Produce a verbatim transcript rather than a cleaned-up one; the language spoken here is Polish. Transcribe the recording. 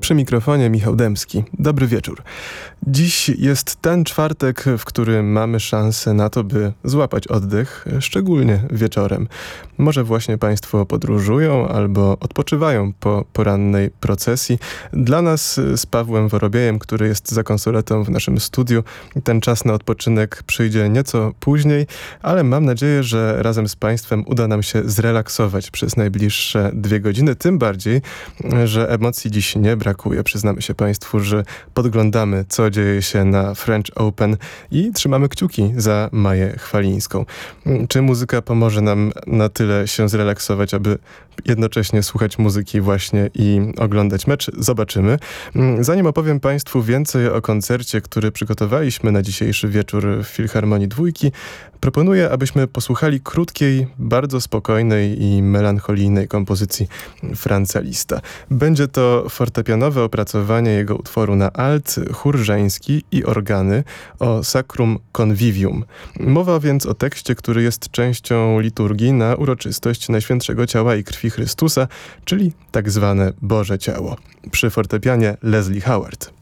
Przy mikrofonie Michał Dębski. Dobry wieczór. Dziś jest ten czwartek, w którym mamy szansę na to, by złapać oddech, szczególnie wieczorem. Może właśnie Państwo podróżują albo odpoczywają po porannej procesji. Dla nas z Pawłem Worobiejem, który jest za konsoletą w naszym studiu, ten czas na odpoczynek przyjdzie nieco później, ale mam nadzieję, że razem z Państwem uda nam się zrelaksować przez najbliższe dwie godziny. Tym bardziej, że emocji dziś nie brakuje. Przyznamy się Państwu, że podglądamy, co dzieje się na French Open i trzymamy kciuki za Maję Chwalińską. Czy muzyka pomoże nam na tyle się zrelaksować, aby jednocześnie słuchać muzyki właśnie i oglądać mecz? Zobaczymy. Zanim opowiem Państwu więcej o koncercie, który przygotowaliśmy na dzisiejszy wieczór w Filharmonii Dwójki, proponuję, abyśmy posłuchali krótkiej, bardzo spokojnej i melancholijnej kompozycji Franza Liszta. Będzie to fortepianowe opracowanie jego utworu na alt, chór żeński i organy o Sacrum Convivium. Mowa więc o tekście, który jest częścią liturgii na uroczystość Najświętszego Ciała i Krwi Chrystusa, czyli tak zwane Boże Ciało. Przy fortepianie Leslie Howard.